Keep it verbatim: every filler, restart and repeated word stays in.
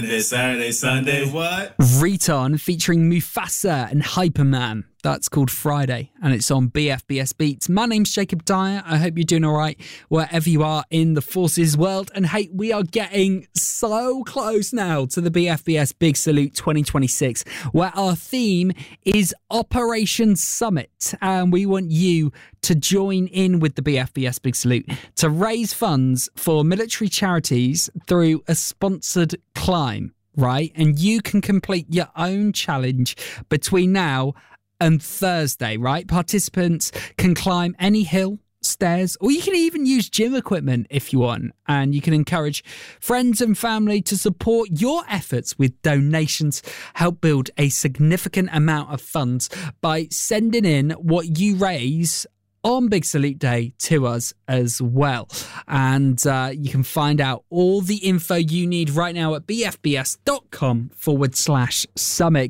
It's Saturday, Sunday, what? Riton featuring Mufasa and Hyperman. That's called Friday, and it's on B F B S Beats. My name's Jacob Dyer. I hope you're doing all right wherever you are in the Forces world. And hey, we are getting so close now to the B F B S Big Salute twenty twenty-six, where our theme is Operation Summit. And we want you to join in with the B F B S Big Salute to raise funds for military charities through a sponsored climb, right? And you can complete your own challenge between now and Thursday, right? Participants can climb any hill, stairs, or you can even use gym equipment if you want. And you can encourage friends and family to support your efforts with donations. Help build a significant amount of funds by sending in what you raise on Big Salute Day to us as well. And uh, you can find out all the info you need right now at bfbs.com forward slash summit.